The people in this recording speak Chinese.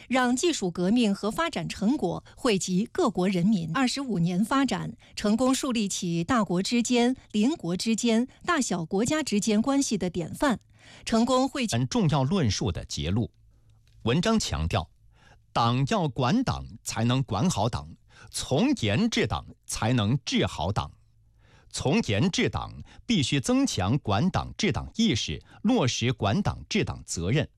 让技术革命和发展成果惠及各国人民。25年发展，成功树立起大国之间、邻国之间、大小国家之间关系的典范，成功汇集重要论述的节录。文章强调，党要管党才能管好党，从严治党才能治好党。从严治党必须增强管党治党意识，落实管党治党责任，